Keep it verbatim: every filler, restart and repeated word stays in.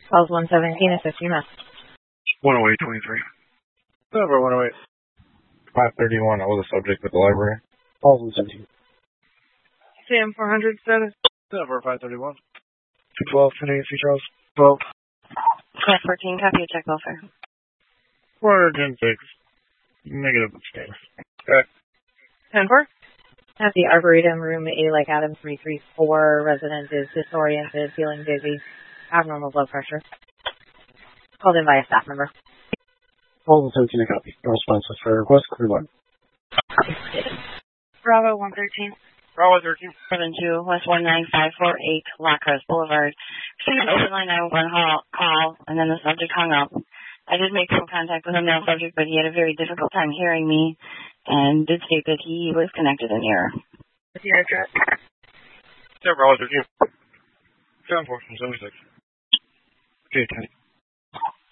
Calls one seventeen, assist you mess. one oh eight twenty-three. Over one oh eight. five thirty-one, I was a subject at the library. Calls one seventeen. Sam four hundred status. Over five thirty-one. two twelve, ten eighty, Charles. twelve. Call fourteen, copy of check welfare. four hundred six. Negative status. Okay. ten four. At the Arboretum, room A, like Adam three three four, resident is disoriented, feeling dizzy, abnormal blood pressure. Called in by a staff member. Calls one seventeen, a copy. No responses for request, clear one. Bravo one thirteen. Bravo thirteen. seven two, West one nine five four eight, Lacrosse Boulevard. Received an open line nine one one call, and then the subject hung up. I did make some contact with a male subject, but he had a very difficult time hearing me, and did state that he was connected in error. What's your address? Bravo thirteen. seven four seventy-six. Okay, ten.